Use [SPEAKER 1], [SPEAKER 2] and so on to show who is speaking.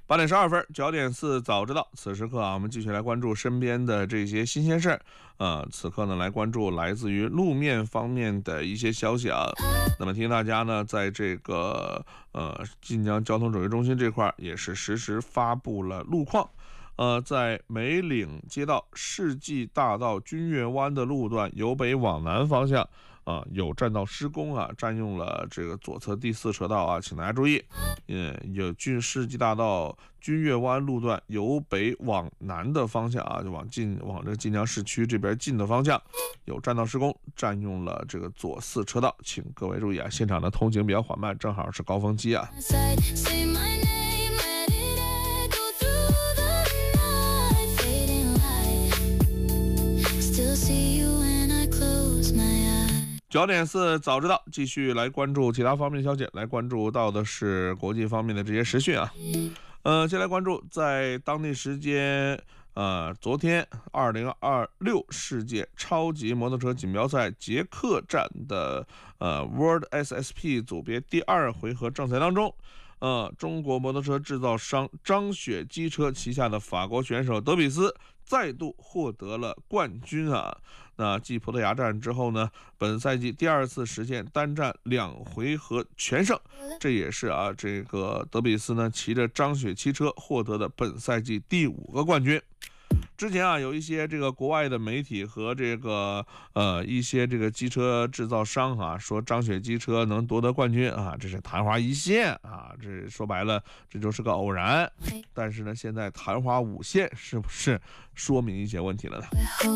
[SPEAKER 1] 8点12分，9点4早知道。此时刻啊，我们继续来关注身边的这些新鲜事儿。此刻呢，来关注来自于路面方面的一些消息啊。那么提醒大家呢，在这个晋江交通指挥中心这块也是实时发布了路况。在梅岭街道世纪大道君悦湾的路段由北往南方向有占道施工啊，占用了这个左侧第4车道啊，请大家注意。有世纪大道君悦湾路段由北往南的方向啊，就往这个晋江市区这边进的方向有占道施工，占用了这个左4车道，请各位注意啊，现场的通行比较缓慢，正好是高峰期啊。9点4早知道，继续来关注其他方面的消息，来关注到的是国际方面的这些时讯啊。先来关注在当地时间昨天2026世界超级摩托车锦标赛捷克站的World SSP 组别第2回合正赛当中，中国摩托车制造商张雪机车旗下的法国选手德比斯再度获得了冠军啊！那继葡萄牙站之后呢，本赛季第2次实现单战2回合全胜，这也是这个德比斯呢骑着张雪汽车获得的本赛季第5个冠军。之前有一些这个国外的媒体和这个一些这个机车制造商说张雪机车能夺得冠军这是昙花一现这说白了这就是个偶然。但是呢，现在昙花5现是不是说明一些问题了呢？